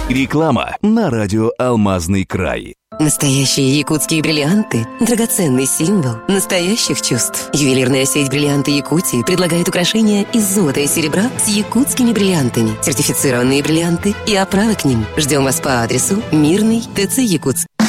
Реклама на радио «Алмазный край». Настоящие якутские бриллианты – драгоценный символ настоящих чувств. Ювелирная сеть «Бриллианты Якутии» предлагает украшения из золота и серебра с якутскими бриллиантами, сертифицированные бриллианты и оправы к ним. Ждем вас по адресу Мирный, ТЦ Якутск.